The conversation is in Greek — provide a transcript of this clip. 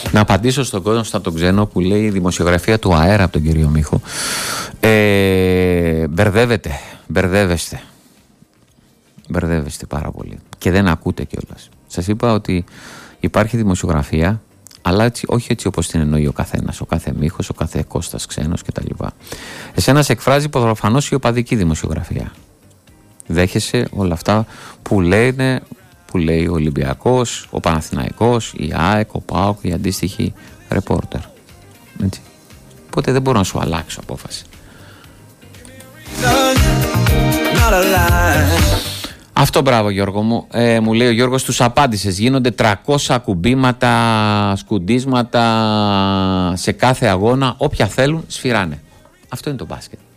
Να απαντήσω στον κόσμο, στον τον ξένο που λέει η δημοσιογραφία του αέρα από τον κύριο Μίχο. Μπερδεύεστε πάρα πολύ και δεν ακούτε κιόλας. Σας είπα ότι υπάρχει δημοσιογραφία, αλλά έτσι, όχι έτσι όπως την εννοεί ο καθένας, ο κάθε Μίχος, ο κάθε Κώστας ξένος κτλ. Εσένα σε εκφράζει προφανώς η οπαδική δημοσιογραφία. Δέχεσαι όλα αυτά που λένε, που λέει ο Ολυμπιακός, ο Παναθηναϊκός, η ΑΕΚ, ο ΠΑΟΚ, οι αντίστοιχοι ρεπόρτερ. Έτσι. Οπότε δεν μπορώ να σου αλλάξω απόφαση. Αυτό, μπράβο Γιώργο μου. Μου λέει ο Γιώργος, τους απάντησες. Γίνονται 300 ακουμπήματα, σκουντίσματα σε κάθε αγώνα. Όποια θέλουν σφυράνε. Αυτό είναι το μπάσκετ.